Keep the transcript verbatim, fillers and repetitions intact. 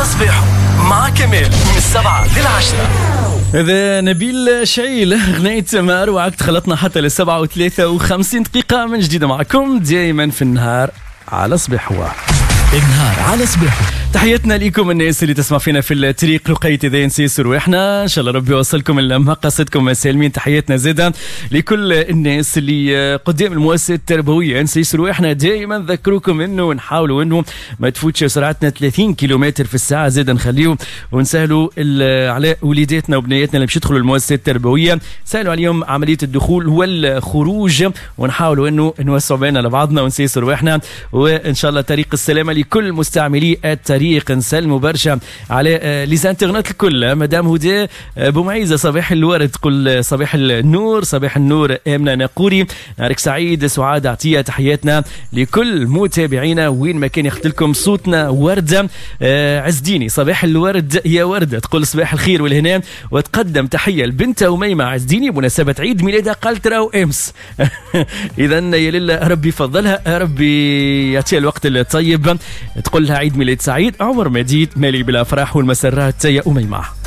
صباحو مع كمال من السبعة للعشرة. هذا نبيل شعيل غنية تمار وعكت خلطنا حتى للسبعة وثلاثة وخمسين دقيقة من جديد معكم دائما في النهار على صباحو. النهار على صباحو. تحياتنا لكم الناس اللي تسمع فينا في الطريق لقيت ذا نسيسر واحنا ان شاء الله ربي يوصلكم لمقاصدكم سالمين. تحياتنا زادا لكل الناس اللي قدام المؤسسات التربويه نسيسر واحنا دائما نذكروكم انه نحاولوا انه ما تفوتش سرعتنا ثلاثين كيلومتر في الساعه زادا نخليو ونسهلوا على وليداتنا وبنياتنا اللي باش يدخلوا المؤسسات التربويه سهلوا عليهم عمليه الدخول والخروج ونحاولوا انه نوسعوا بيننا لبعضنا ونسيسر واحنا وان شاء الله طريق السلامه لكل مستعملي الطريق. نسلموا برشا على ليزانترنت الكل. مدام هدى بومعيزه صباح الورد تقول صباح النور صباح النور. امنه نقوري نهارك سعيد. سعاد عطيه تحياتنا لكل متابعينا وين ما كان يختلكم صوتنا ورده. عز ديني صباح الورد يا ورده تقول صباح الخير والهنا وتقدم تحيه لبنتها وميمه عز ديني بمناسبه عيد ميلادها قالت راهو امس. اذا يا لله ربي يفضلها ربي يعطيها الوقت الطيب. تقول لها عيد ميلاد سعيد. عمر مديد مالي بالافراح والمسرات يا اميمه.